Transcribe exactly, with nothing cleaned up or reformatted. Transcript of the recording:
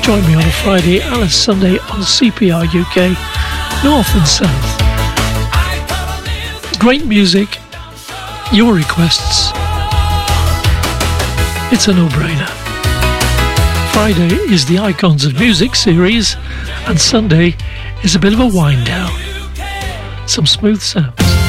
Join me on a Friday and a Sunday on C P R U K, North and South. Great music, your requests. It's a no-brainer. Friday is the Icons of Music series, and Sunday is a bit of a wind down. Some smooth sounds.